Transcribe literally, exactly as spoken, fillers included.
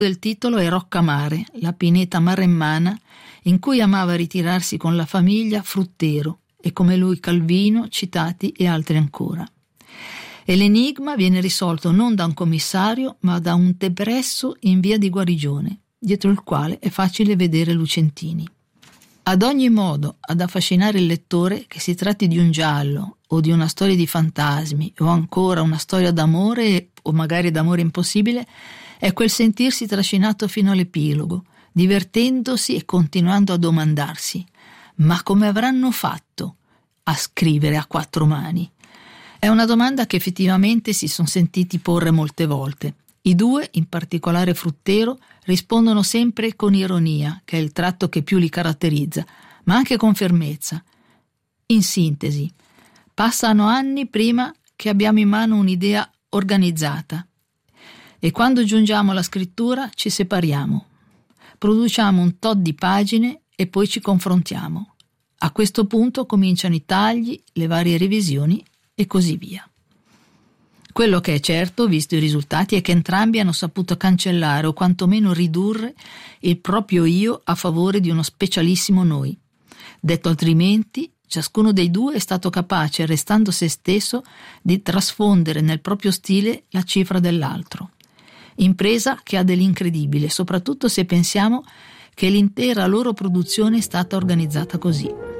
del titolo è Roccamare, la pineta maremmana in cui amava ritirarsi con la famiglia Fruttero e come lui Calvino, Citati e altri ancora. E l'enigma viene risolto non da un commissario ma da un depresso in via di guarigione, dietro il quale è facile vedere Lucentini. Ad ogni modo, ad affascinare il lettore, che si tratti di un giallo o di una storia di fantasmi o ancora una storia d'amore o magari d'amore impossibile, è quel sentirsi trascinato fino all'epilogo, divertendosi e continuando a domandarsi: ma come avranno fatto a scrivere a quattro mani? È una domanda che effettivamente si sono sentiti porre molte volte. I due, in particolare Fruttero, rispondono sempre con ironia, che è il tratto che più li caratterizza, ma anche con fermezza. In sintesi, passano anni prima che abbiamo in mano un'idea organizzata e quando giungiamo alla scrittura ci separiamo, produciamo un tot di pagine e poi ci confrontiamo. A questo punto cominciano i tagli, le varie revisioni e così via. Quello che è certo, visto i risultati, è che entrambi hanno saputo cancellare o quantomeno ridurre il proprio io a favore di uno specialissimo noi. Detto altrimenti, ciascuno dei due è stato capace, restando se stesso, di trasfondere nel proprio stile la cifra dell'altro. Impresa che ha dell'incredibile, soprattutto se pensiamo che l'intera loro produzione è stata organizzata così.